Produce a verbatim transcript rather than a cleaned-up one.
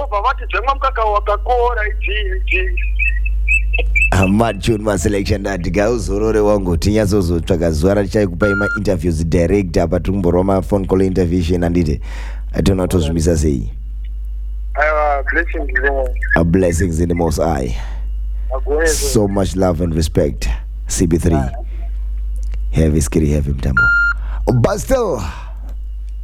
ndobva vati dzemwa mukaka wakakora idzi Machun ma selection that gauzorore wangu tinyazozotsvaga zuva rachaikupai ma interviews direct apa tikumborwa ma phone call interview andite atona tozvimisa sei. Aiwa, blessings there. A blessings in the most high. So much love and respect. C B three. Heavy skitty heavy mtambo. But still